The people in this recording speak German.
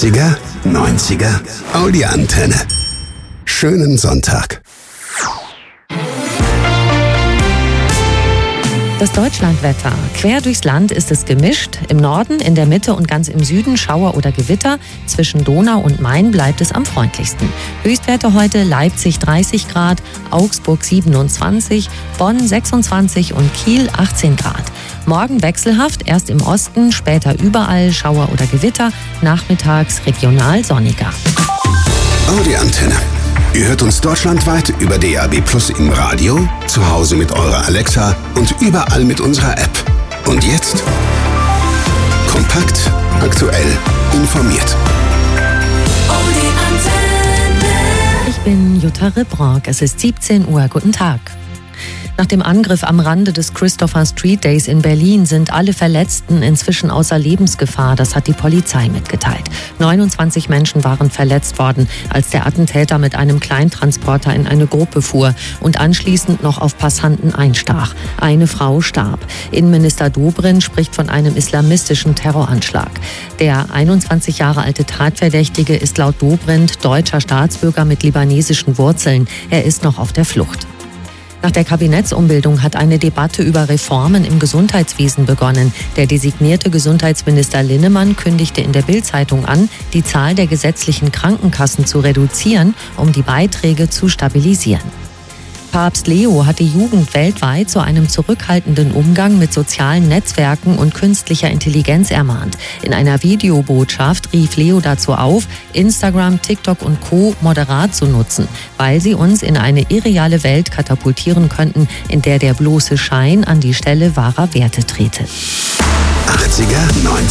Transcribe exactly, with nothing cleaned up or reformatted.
achtziger, neunziger, Audi Antenne. Schönen Sonntag. Das Deutschlandwetter. Quer durchs Land ist es gemischt. Im Norden, in der Mitte und ganz im Süden Schauer oder Gewitter. Zwischen Donau und Main bleibt es am freundlichsten. Höchstwerte heute Leipzig dreißig Grad, Augsburg siebenundzwanzig, Bonn sechsundzwanzig und Kiel achtzehn Grad. Morgen wechselhaft, erst im Osten, später überall Schauer oder Gewitter, nachmittags regional sonniger. Audi Antenne. Ihr hört uns deutschlandweit über D A B Plus im Radio, zu Hause mit eurer Alexa und überall mit unserer App. Und jetzt kompakt, aktuell, informiert. Audi Antenne. Ich bin Jutta Ribrock. Es ist siebzehn Uhr. Guten Tag. Nach dem Angriff am Rande des Christopher Street Days in Berlin sind alle Verletzten inzwischen außer Lebensgefahr. Das hat die Polizei mitgeteilt. neunundzwanzig Menschen waren verletzt worden, als der Attentäter mit einem Kleintransporter in eine Gruppe fuhr und anschließend noch auf Passanten einstach. Eine Frau starb. Innenminister Dobrindt spricht von einem islamistischen Terroranschlag. Der einundzwanzig Jahre alte Tatverdächtige ist laut Dobrindt deutscher Staatsbürger mit libanesischen Wurzeln. Er ist noch auf der Flucht. Nach der Kabinettsumbildung hat eine Debatte über Reformen im Gesundheitswesen begonnen. Der designierte Gesundheitsminister Linnemann kündigte in der Bild-Zeitung an, die Zahl der gesetzlichen Krankenkassen zu reduzieren, um die Beiträge zu stabilisieren. Papst Leo hat die Jugend weltweit zu einem zurückhaltenden Umgang mit sozialen Netzwerken und künstlicher Intelligenz ermahnt. In einer Videobotschaft rief Leo dazu auf, Instagram, TikTok und Co. moderat zu nutzen, weil sie uns in eine irreale Welt katapultieren könnten, in der der bloße Schein an die Stelle wahrer Werte trete. achtziger, neunziger